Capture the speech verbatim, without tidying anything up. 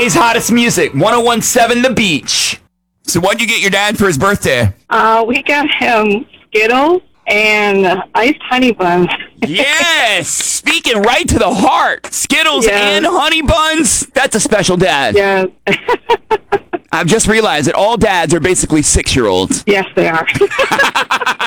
Today's hottest music, one oh one point seven The Beach. So what'd you get your dad for his birthday? Uh, we got him Skittles and iced honey buns. Yes! Speaking right to the heart. Skittles Yes. and honey buns. That's a special dad. Yes. I've just realized that all dads are basically six-year-olds. Yes, they are.